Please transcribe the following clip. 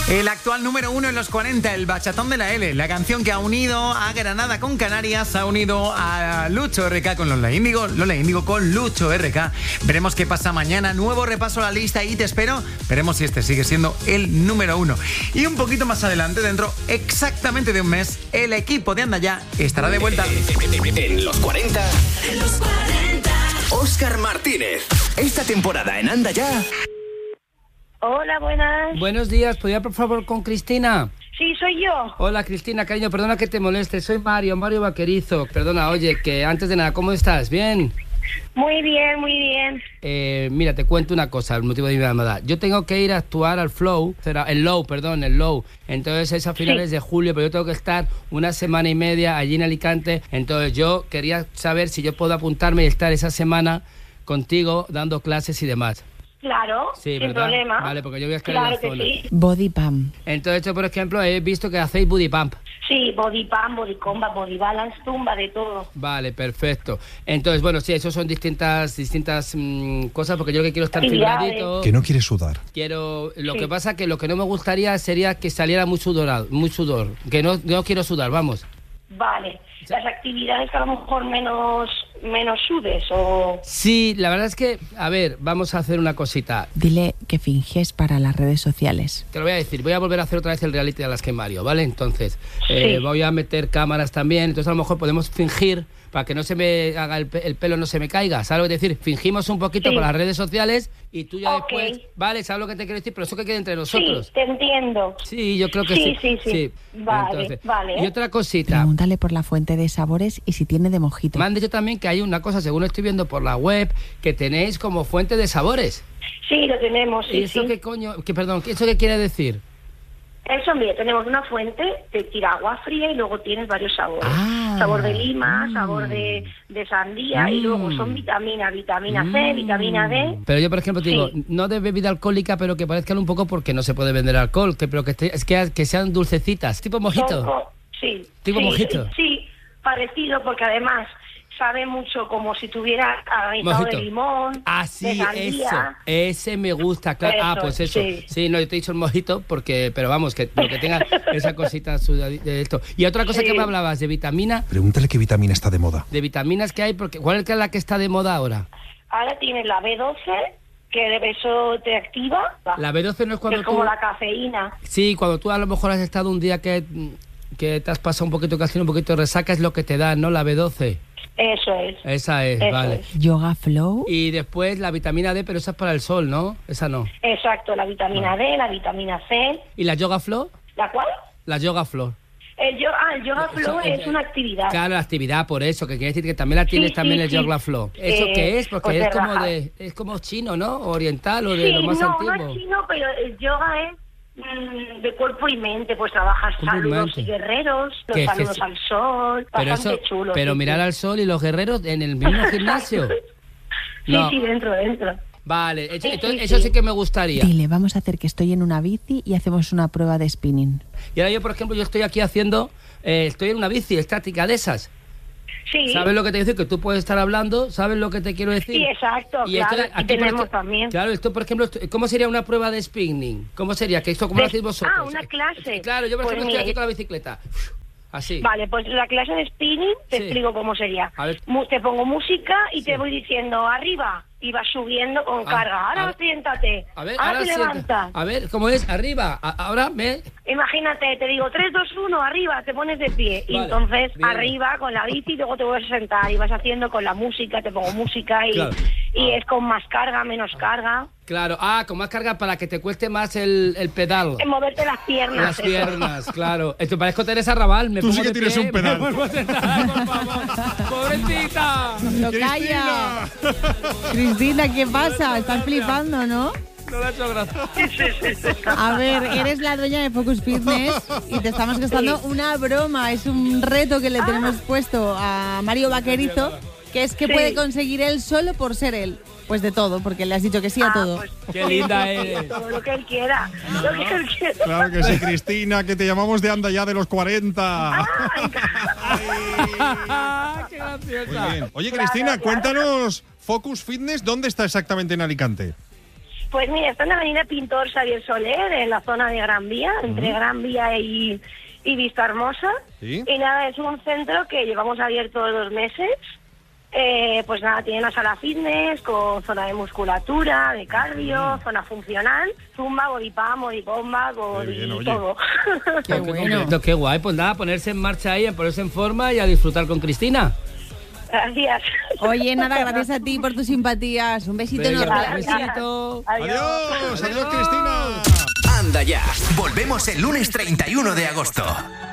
El actual número 1 en los 40, el bachatón de la L, la canción que ha unido a Granada con Canarias, ha unido a Lucho RK con Lola Índigo con Lucho RK. Veremos qué pasa mañana, nuevo repaso a la lista y te espero. Veremos si este sigue siendo el número 1. Y un poquito más adelante, dentro exactamente de un mes, el equipo de Anda Ya estará de vuelta. En los 40. En los 40. Óscar Martínez. Esta temporada en Anda Ya. Hola, buenas. Buenos días, ¿podría por favor con Cristina? Sí, soy yo. Hola Cristina, cariño, perdona que te moleste, soy Mario Vaquerizo. Perdona, oye, que antes de nada, ¿cómo estás? ¿Bien? Muy bien, muy bien. Mira, te cuento una cosa, el motivo de mi llamada. Yo tengo que ir a actuar al el Low. Entonces es a finales de julio, pero yo tengo que estar una semana y media allí en Alicante. Entonces yo quería saber si yo puedo apuntarme y estar esa semana contigo dando clases y demás. Claro, sí, sin ¿verdad? problema. Vale, porque yo voy a estar claro en la zona. Sí. Body pump. Entonces yo, por ejemplo, he visto que hacéis body pump. Sí, body pump, body combat, body balance, tumba, de todo. Vale, perfecto. Entonces, bueno, sí, eso son distintas cosas, porque yo lo que quiero estar fibradito. Que no quiere sudar. Lo que pasa que lo que no me gustaría sería que saliera muy sudor. Que no quiero sudar, vamos. Vale. Las actividades que a lo mejor menos sudes o... Sí, la verdad es que, a ver, vamos a hacer una cosita. Dile que finges para las redes sociales. Te lo voy a decir, voy a volver a hacer otra vez el reality de las que Mario, ¿vale? Entonces, voy a meter cámaras también, entonces a lo mejor podemos fingir para que no se me haga el pelo, no se me caiga, ¿sabes lo que decir? Fingimos un poquito por las redes sociales y tú ya después, ¿vale? ¿Sabes lo que te quiero decir? Pero eso que quede entre nosotros. Sí, te entiendo. Sí, yo creo que sí. Sí. Vale, entonces, vale. Y otra cosita. Pregúntale por la fuente de sabores y si tiene de mojito. Me han dicho también que hay una cosa, según estoy viendo por la web, que tenéis como fuente de sabores. Sí, lo tenemos, sí. ¿Y eso qué coño? ¿Eso qué quiere decir? Eso, mira, tenemos una fuente, te tira agua fría y luego tienes varios sabores. Sabor de lima, sabor de sandía y luego son vitamina C, vitamina D. Pero yo, por ejemplo, te digo, no de bebida alcohólica, pero que parezcan un poco porque no se puede vender alcohol, pero que sean dulcecitas, tipo mojito. Sí. Tipo mojito. Sí, parecido, porque además sabe mucho como si tuviera granizado de limón, sí, de sandía. Ese me gusta, claro. Pues eso. Sí, no, yo te he dicho el mojito, pero vamos, que lo que tenga esa cosita de esto. Y otra cosa que me hablabas, de vitamina. Pregúntale qué vitamina está de moda. De vitaminas que hay, porque ¿cuál es la que está de moda ahora? Ahora tienes la B12, que eso te activa. La B12 no es cuando es como la cafeína. Sí, cuando tú a lo mejor has estado un día que te has pasado un poquito, que has tenido un poquito de resaca, es lo que te da, ¿no? La B12. Eso es. Esa es, vale. Yoga Flow. Y después la vitamina D, pero esa es para el sol, ¿no? Esa no. Exacto, la vitamina D, la vitamina C. ¿Y la Yoga Flow? ¿La cuál? La Yoga Flow. El Yoga Flow es una actividad. Claro, la actividad, por eso, que quiere decir que también la tienes el Yoga Flow. ¿Eso qué es? Porque pues es como chino, ¿no? Oriental o de lo más antiguo. No es chino, pero el yoga es de cuerpo y mente, pues trabajas saludos y guerreros, los saludos al sol, bastante chulo. Pero mirar al sol y los guerreros en el mismo gimnasio. Sí, dentro. Vale, entonces eso sí que me gustaría. Dile, vamos a hacer que estoy en una bici y hacemos una prueba de spinning. Y ahora yo, por ejemplo, estoy aquí estoy en una bici estática de esas. Sí. ¿Sabes lo que te quiero decir? Que tú puedes estar hablando, ¿sabes lo que te quiero decir? Sí, exacto, y claro, aquí tenemos también. Claro, esto, por ejemplo, ¿cómo sería una prueba de spinning? ¿Cómo sería? ¿Cómo lo hacéis vosotros? Una clase. Claro, yo por ejemplo estoy aquí con la bicicleta. Así. Vale, pues la clase de spinning te explico cómo sería. Te pongo música y te voy diciendo arriba y vas subiendo con carga. Ahora siéntate. Ahora te levantas. A ver, ¿cómo es? Arriba. Ahora Imagínate, te digo 3, 2, 1, arriba, te pones de pie. Vale, y entonces arriba con la bici, luego te vuelves a sentar y vas haciendo con la música, te pongo música y es con más carga, menos carga. Claro, con más carga para que te cueste más el pedal. En moverte las piernas. Las piernas, claro. Esto parezco Teresa Raval. Tú sí que tienes un pedal. Me vuelvo a sentar, por favor. ¡Pobrecita! ¡Lo calla! Cristina, ¿qué pasa? Estás flipando, ¿no? No le ha hecho gracia. A ver, eres la dueña de Focus Fitness y te estamos gastando una broma. Es un reto que le tenemos puesto a Mario Vaquerizo, que es que puede conseguir él solo por ser él. Pues de todo, porque le has dicho que sí a todo. Pues, ¡Qué linda eres! Todo lo que él quiera. Claro que sí, Cristina, que te llamamos de Anda Ya de los 40. ¡Qué graciosa! Muy bien. Oye, Cristina, cuéntanos, Focus Fitness, ¿dónde está exactamente en Alicante? Pues mira, está en la avenida Pintor Xavier Soler, en la zona de Gran Vía, entre Gran Vía y Vista Hermosa. ¿Sí? Y nada, es un centro que llevamos abierto 2 meses. Pues nada, tiene una sala fitness con zona de musculatura, de cardio, zona funcional, zumba, body pump, body bomba, body todo. Qué bueno. Qué guay, pues nada, ponerse en marcha ahí, ponerse en forma y a disfrutar con Cristina. Gracias. Oye, nada, gracias a ti por tus simpatías. Un besito Venga, enorme. un besito. Adiós, adiós, Cristina. Anda ya. Volvemos el lunes 31 de agosto.